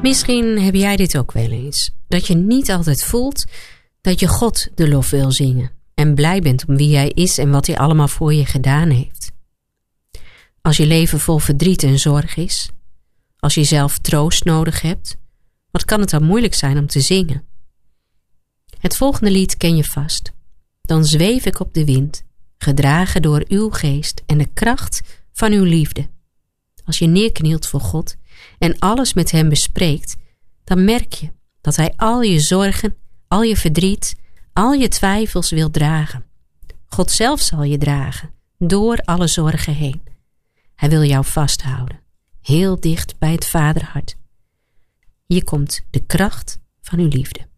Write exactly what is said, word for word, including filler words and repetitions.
Misschien heb jij dit ook wel eens. Dat je niet altijd voelt dat je God de lof wil zingen. En blij bent om wie hij is en wat hij allemaal voor je gedaan heeft. Als je leven vol verdriet en zorg is. Als je zelf troost nodig hebt. Wat kan het dan moeilijk zijn om te zingen? Het volgende lied ken je vast. Dan zweef ik op de wind, gedragen door uw geest en de kracht van uw liefde. Als je neerknielt voor God en alles met hem bespreekt, dan merk je dat hij al je zorgen, al je verdriet, al je twijfels wil dragen. God zelf zal je dragen, door alle zorgen heen. Hij wil jou vasthouden, heel dicht bij het vaderhart. Hier komt de kracht van uw liefde.